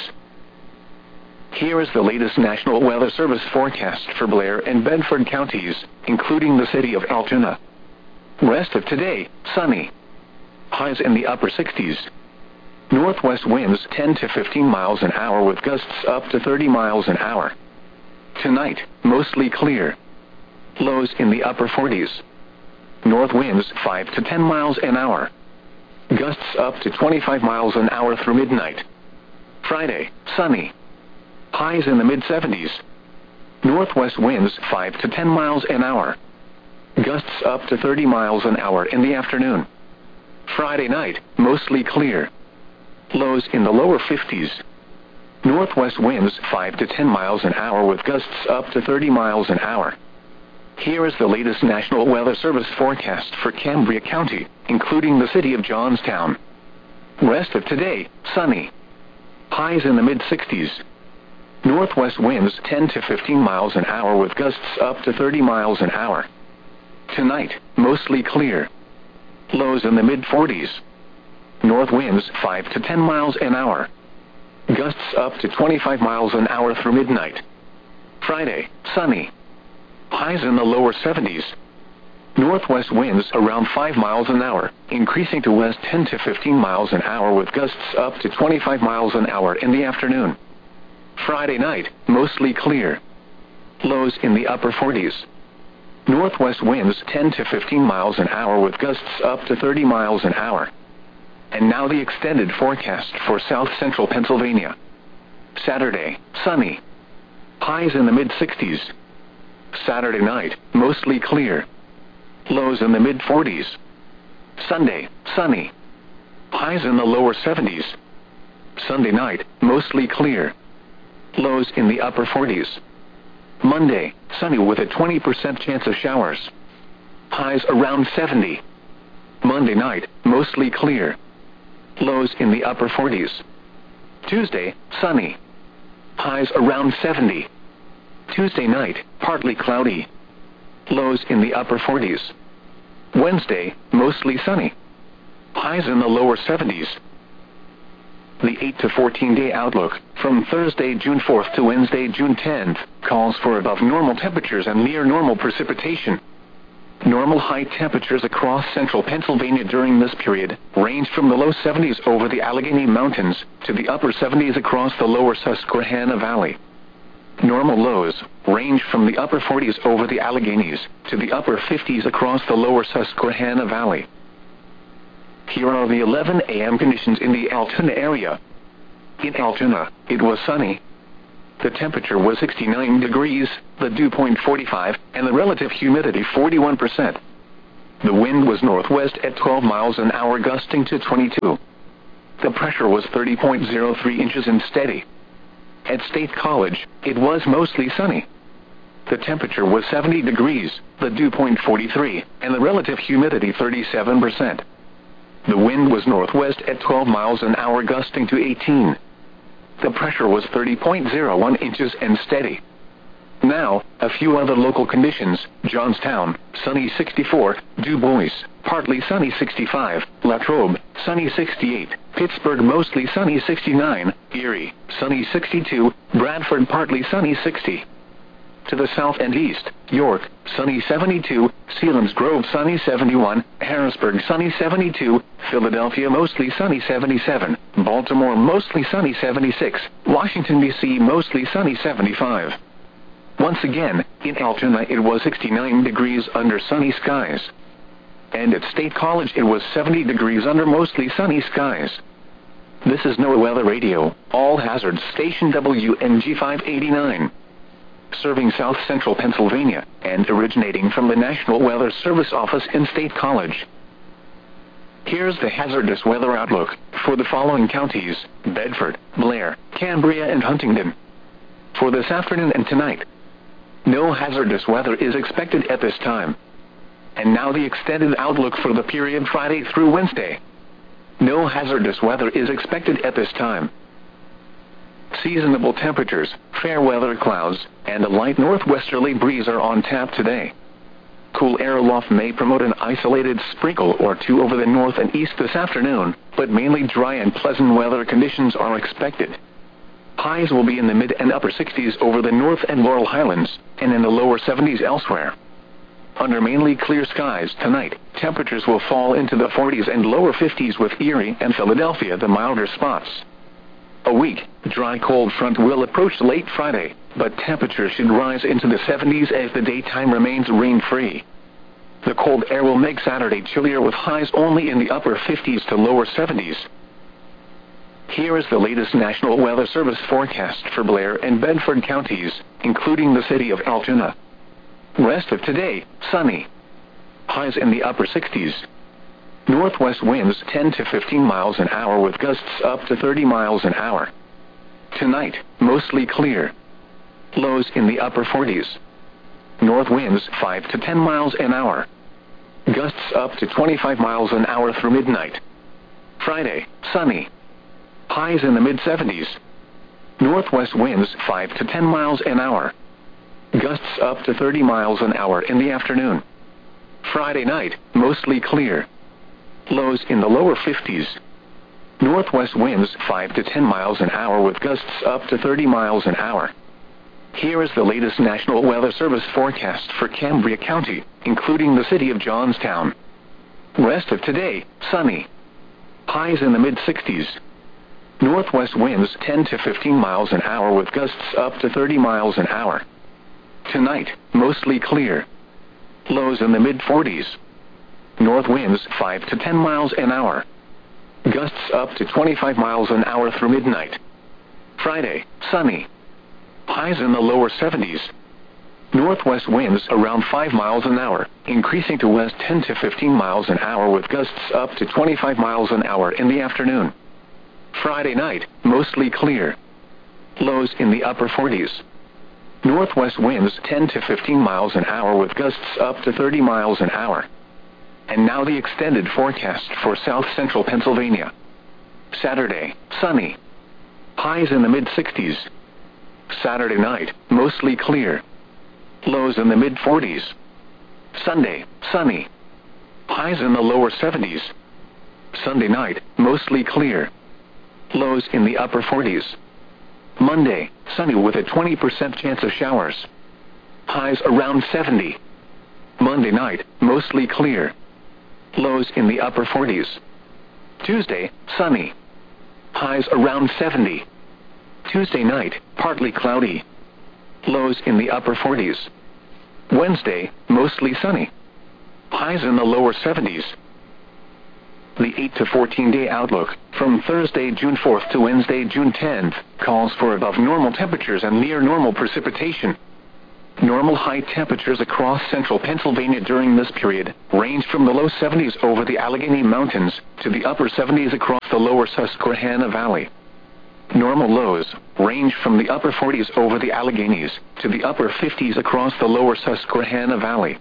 Here is the latest National Weather Service forecast for Blair and Bedford counties, including the city of Altoona. Rest of today, sunny. Highs in the upper 60s. Northwest winds 10 to 15 miles an hour, with gusts up to 30 miles an hour. Tonight, mostly clear. Lows in the upper 40s. North winds 5 to 10 miles an hour. Gusts up to 25 miles an hour through midnight. Friday, sunny. Highs in the mid-70s. Northwest winds 5 to 10 miles an hour. Gusts up to 30 miles an hour in the afternoon. Friday night, mostly clear. Lows in the lower 50s. Northwest winds 5 to 10 miles an hour, with gusts up to 30 miles an hour. Here is the latest National Weather Service forecast for Cambria County, including the city of Johnstown. Rest of today, sunny. Highs in the mid-60s. Northwest winds 10 to 15 miles an hour, with gusts up to 30 miles an hour. Tonight, mostly clear. Lows in the mid-40s. North winds 5 to 10 miles an hour. Gusts up to 25 miles an hour through midnight. Friday, sunny. Highs in the lower 70s. Northwest winds around 5 miles an hour, increasing to west 10 to 15 miles an hour, with gusts up to 25 miles an hour in the afternoon. Friday night, mostly clear. Lows in the upper 40s. Northwest winds 10 to 15 miles an hour, with gusts up to 30 miles an hour. And now the extended forecast for South Central Pennsylvania. Saturday, sunny. Highs in the mid-60s. Saturday night, mostly clear. Lows in the mid-40s. Sunday, sunny. Highs in the lower 70s. Sunday night, mostly clear. Lows in the upper 40s. Monday, sunny with a 20% chance of showers. Highs around 70. Monday night, mostly clear. Lows in the upper 40s. Tuesday, sunny. Highs around 70. Tuesday night, partly cloudy. Lows in the upper 40s. Wednesday, mostly sunny. Highs in the lower 70s. The 8 to 14-day outlook, from Thursday, June 4th to Wednesday, June 10th, calls for above normal temperatures and near normal precipitation. Normal high temperatures across central Pennsylvania during this period range from the low 70s over the Allegheny Mountains to the upper 70s across the lower Susquehanna Valley. Normal lows range from the upper 40s over the Alleghenies to the upper 50s across the lower Susquehanna Valley. Here are the 11 a.m. conditions in the Altoona area. In Altoona, it was sunny. The temperature was 69 degrees, the dew point 45, and the relative humidity 41%. The wind was northwest at 12 miles an hour, gusting to 22. The pressure was 30.03 inches and steady. At State College, it was mostly sunny. The temperature was 70 degrees, the dew point 43, and the relative humidity 37%. The wind was northwest at 12 miles an hour, gusting to 18. The pressure was 30.01 inches and steady. Now, a few other local conditions: Johnstown, sunny 64, Du Bois, partly sunny 65, Latrobe, sunny 68, Pittsburgh, mostly sunny 69, Erie, sunny 62, Bradford, partly sunny 60. To the south and east, York, sunny 72, Selinsgrove, sunny 71, Harrisburg, sunny 72, Philadelphia, mostly sunny 77, Baltimore, mostly sunny 76, Washington, D.C., mostly sunny 75. Once again, in Altoona it was 69 degrees under sunny skies. And at State College it was 70 degrees under mostly sunny skies. This is NOAA Weather Radio, all hazards station WNG 589. Serving South Central Pennsylvania, and originating from the National Weather Service office in State College. Here's the hazardous weather outlook for the following counties: Bedford, Blair, Cambria, and Huntingdon. For this afternoon and tonight, no hazardous weather is expected at this time. And now the extended outlook for the period Friday through Wednesday. No hazardous weather is expected at this time. Seasonable temperatures, fair weather clouds, and a light northwesterly breeze are on tap today. Cool air aloft may promote an isolated sprinkle or two over the north and east this afternoon, but mainly dry and pleasant weather conditions are expected. Highs will be in the mid and upper 60s over the North and Laurel Highlands, and in the lower 70s elsewhere. Under mainly clear skies tonight, temperatures will fall into the 40s and lower 50s, with Erie and Philadelphia the milder spots. A weak, dry cold front will approach late Friday, but temperatures should rise into the 70s as the daytime remains rain-free. The cold air will make Saturday chillier, with highs only in the upper 50s to lower 70s. Here is the latest National Weather Service forecast for Blair and Bedford counties, including the city of Altoona. Rest of today, sunny. Highs in the upper 60s. Northwest winds 10 to 15 miles an hour, with gusts up to 30 miles an hour. Tonight, mostly clear. Lows in the upper 40s. North winds 5 to 10 miles an hour. Gusts up to 25 miles an hour through midnight. Friday, sunny. Highs in the mid-70s. Northwest winds 5 to 10 miles an hour. Gusts up to 30 miles an hour in the afternoon. Friday night, mostly clear. Lows in the lower 50s. Northwest winds 5 to 10 miles an hour, with gusts up to 30 miles an hour. Here is the latest National Weather Service forecast for Cambria County, including the city of Johnstown. Rest of today, sunny. Highs in the mid-60s. Northwest winds 10 to 15 miles an hour, with gusts up to 30 miles an hour. Tonight, mostly clear. Lows in the mid-40s. North winds 5 to 10 miles an hour. Gusts up to 25 miles an hour through midnight. Friday, sunny. Highs in the lower 70s. Northwest winds around 5 miles an hour, increasing to west 10 to 15 miles an hour, with gusts up to 25 miles an hour in the afternoon. Friday night, mostly clear. Lows in the upper 40s. Northwest winds 10 to 15 miles an hour, with gusts up to 30 miles an hour. And now the extended forecast for South Central Pennsylvania. Saturday, sunny. Highs in the mid-60s. Saturday night, mostly clear. Lows in the mid-40s. Sunday, sunny. Highs in the lower 70s. Sunday night, mostly clear. Lows in the upper 40s. Monday, sunny with a 20% chance of showers. Highs around 70. Monday night, mostly clear. Lows in the upper 40s. Tuesday, sunny. Highs around 70. Tuesday night, partly cloudy. Lows in the upper 40s. Wednesday, mostly sunny. Highs in the lower 70s. The 8 to 14-day outlook, from Thursday, June 4th to Wednesday, June 10th, calls for above normal temperatures and near normal precipitation. Normal high temperatures across central Pennsylvania during this period range from the low 70s over the Allegheny Mountains to the upper 70s across the lower Susquehanna Valley. Normal lows range from the upper 40s over the Alleghenies to the upper 50s across the lower Susquehanna Valley.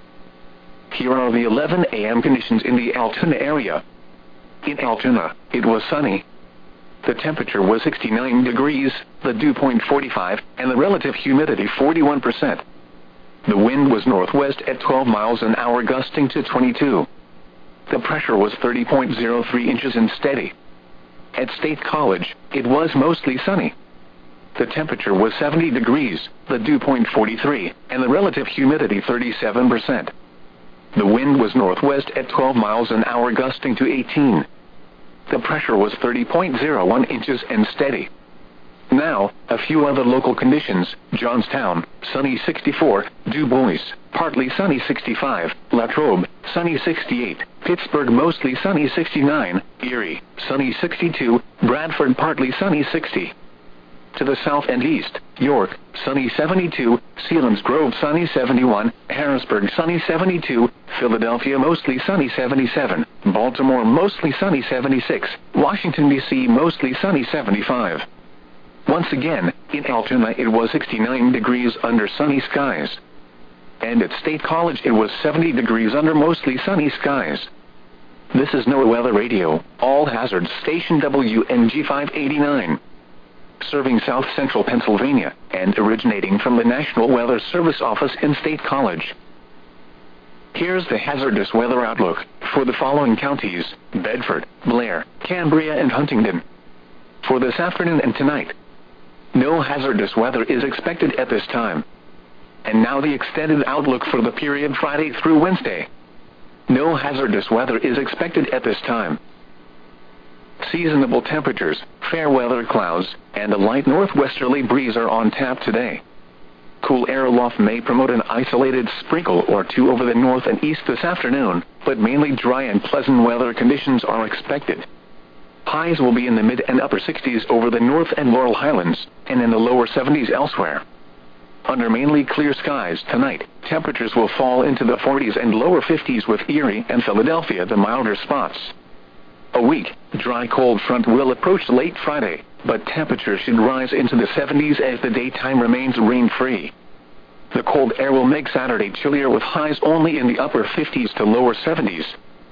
Here are the 11 a.m. conditions in the Altoona area. In Altoona, it was sunny. The temperature was 69 degrees, the dew point 45, and the relative humidity 41%. The wind was northwest at 12 miles an hour, gusting to 22. The pressure was 30.03 inches and steady. At State College, it was mostly sunny. The temperature was 70 degrees, the dew point 43, and the relative humidity 37%. The wind was northwest at 12 miles an hour, gusting to 18. The pressure was 30.01 inches and steady. Now, a few other local conditions. Johnstown, sunny 64, Du Bois, partly sunny 65, Latrobe, sunny 68, Pittsburgh, mostly sunny 69, Erie, sunny 62, Bradford, partly sunny 60. To the south and east, York, sunny 72, Selinsgrove, sunny 71, Harrisburg, sunny 72, Philadelphia, mostly sunny 77, Baltimore, mostly sunny 76, Washington, D.C., mostly sunny 75. Once again, in Altoona it was 69 degrees under sunny skies. And at State College it was 70 degrees under mostly sunny skies. This is NOAA Weather Radio, All Hazards Station WNG 589. Serving South Central Pennsylvania, and originating from the National Weather Service office in State College. Here's the hazardous weather outlook for the following counties: Bedford, Blair, Cambria, and Huntingdon. For this afternoon and tonight, no hazardous weather is expected at this time. And now the extended outlook for the period Friday through Wednesday. No hazardous weather is expected at this time. Seasonable temperatures, fair weather clouds, and a light northwesterly breeze are on tap today. Cool air aloft may promote an isolated sprinkle or two over the north and east this afternoon, but mainly dry and pleasant weather conditions are expected. Highs will be in the mid and upper 60s over the north and Laurel Highlands, and in the lower 70s elsewhere. Under mainly clear skies tonight, temperatures will fall into the 40s and lower 50s, with Erie and Philadelphia the milder spots. A weak, dry cold front will approach late Friday, but temperatures should rise into the 70s as the daytime remains rain-free. The cold air will make Saturday chillier, with highs only in the upper 50s to lower 70s.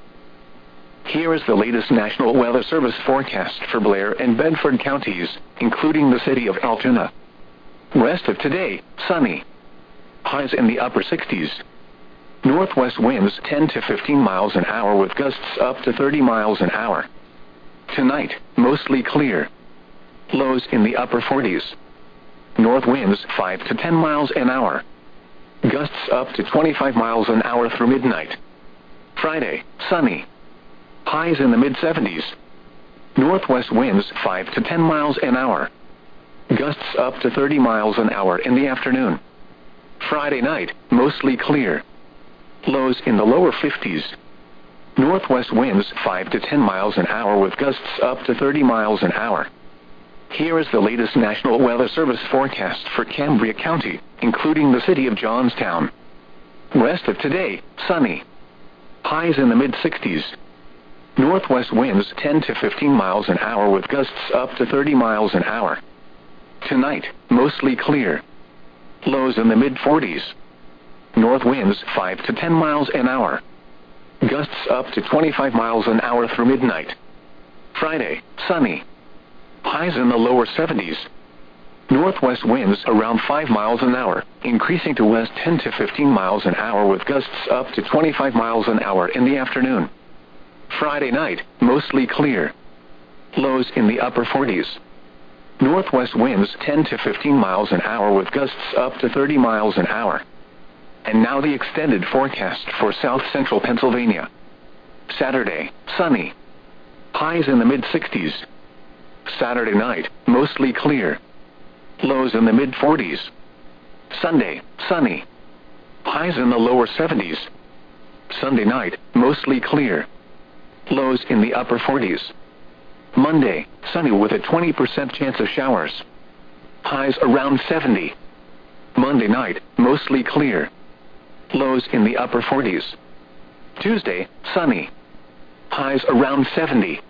Here is the latest National Weather Service forecast for Blair and Bedford counties, including the city of Altoona. Rest of today, sunny. Highs in the upper 60s. Northwest winds 10 to 15 miles an hour, with gusts up to 30 miles an hour. Tonight, mostly clear. Lows in the upper 40s. North winds 5 to 10 miles an hour. Gusts up to 25 miles an hour through midnight. Friday, sunny. Highs in the mid-70s. Northwest winds 5 to 10 miles an hour. Gusts up to 30 miles an hour in the afternoon. Friday night, mostly clear. Lows in the lower 50s. Northwest winds 5 to 10 miles an hour, with gusts up to 30 miles an hour. Here is the latest National Weather Service forecast for Cambria County, including the city of Johnstown. Rest of today, sunny. Highs in the mid-60s. Northwest winds 10 to 15 miles an hour, with gusts up to 30 miles an hour. Tonight, mostly clear. Lows in the mid-40s. North winds 5 to 10 miles an hour. Gusts up to 25 miles an hour through midnight. Friday, sunny. Highs in the lower 70s. Northwest winds around 5 miles an hour, increasing to west 10 to 15 miles an hour, with gusts up to 25 miles an hour in the afternoon. Friday night, mostly clear. Lows in the upper 40s. Northwest winds 10 to 15 miles an hour, with gusts up to 30 miles an hour. And now the extended forecast for South Central Pennsylvania. Saturday, sunny. Highs in the mid-60s. Saturday night, mostly clear. Lows in the mid-40s. Sunday, sunny. Highs in the lower 70s. Sunday night, mostly clear. Lows in the upper 40s. Monday, sunny with a 20% chance of showers. Highs around 70. Monday night, mostly clear. Lows in the upper 40s. Tuesday, sunny. Highs around 70.